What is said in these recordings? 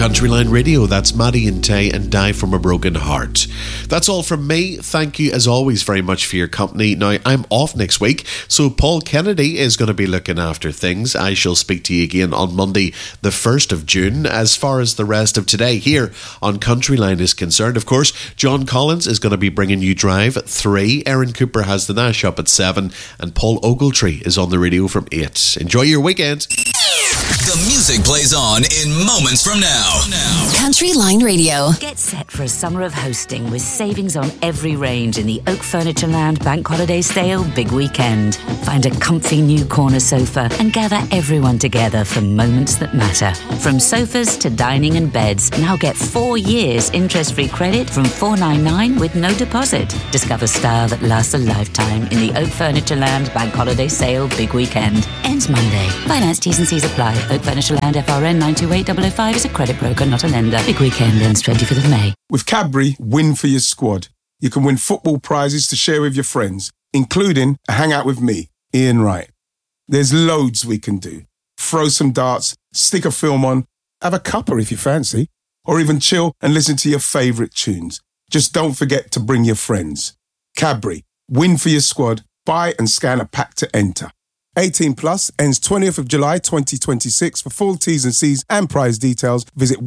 Country Line Radio. That's Maddie and Tay and Die From a Broken Heart. That's all from me. Thank you as always very much for your company. Now, I'm off next week, so Paul Kennedy is going to be looking after things. I shall speak to you again on Monday, the 1st of June. As far as the rest of today here on Country Line is concerned, of course, John Collins is going to be bringing you Drive at 3. Aaron Cooper has the Nash up at 7, and Paul Ogletree is on the radio from 8. Enjoy your weekend. The music plays on in moments from now. Country Line Radio. Get set for a summer of hosting with savings on every range in the Oak Furnitureland Bank Holiday Sale Big Weekend. Find a comfy new corner sofa and gather everyone together for moments that matter. From sofas to dining and beds, now get 4 years interest-free credit from $499 with no deposit. Discover style that lasts a lifetime in the Oak Furnitureland Bank Holiday Sale Big Weekend. Ends Monday. Finance T's and C's apply. Oak Furnitureland FRN 928005 is a credit broker, not a lender. Big weekend ends 25th of May. With Cadbury, win for your squad. You can win football prizes to share with your friends, including a hangout with me, Ian Wright. There's loads we can do. Throw some darts, stick a film on, have a cuppa if you fancy, or even chill and listen to your favourite tunes. Just don't forget to bring your friends. Cadbury, win for your squad. Buy and scan a pack to enter. 18 plus, ends 20th of July 2026. For full T's and C's and prize details, visit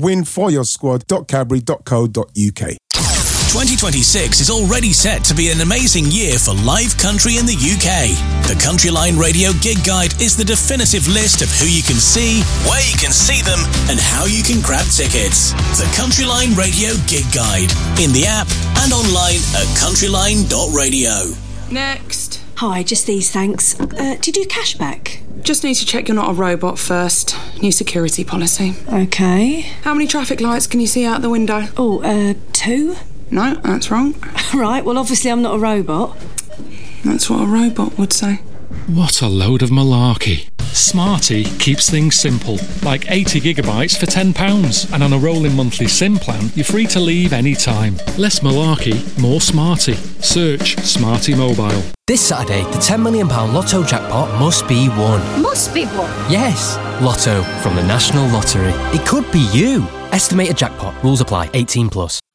winforyoursquad.cadbury.co.uk. 2026 is already set to be an amazing year for live country in the UK. The Country Line Radio Gig Guide is the definitive list of who you can see, where you can see them, and how you can grab tickets. The Country Line Radio Gig Guide, in the app and online at countryline.radio. Next. Hi, just these, thanks. Do you do cashback? Just need to check you're not a robot first. New security policy. Okay. How many traffic lights can you see out the window? 2? No, that's wrong. Right, well, obviously I'm not a robot. That's what a robot would say. What a load of malarkey. Smarty keeps things simple, like 80 gigabytes for £10, and on a rolling monthly SIM plan, you're free to leave any time. Less malarkey, more Smarty. Search Smarty Mobile. This Saturday, the £10 million Lotto jackpot must be won. Must be won? Yes, Lotto from the National Lottery. It could be you. Estimated jackpot. Rules apply. 18 plus.